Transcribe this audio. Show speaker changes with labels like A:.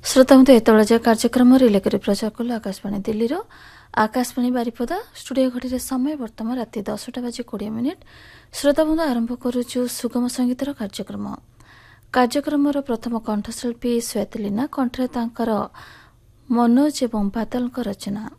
A: श्रोताबंधु एतबेले कार्यक्रम रिले करी प्रचार कलु आकाशवाणी दिल्ली आकाशवाणी बारिपदा स्टूडियो घड़ी समय बर्तमान राति 10:20 श्रोताबंधु आरंभ करुचु सुगम संगीतर कार्यक्रम प्रथम कंठशिल्पी श्वेतलीना कंठरे तांकर मनोज एवं बादल रचना।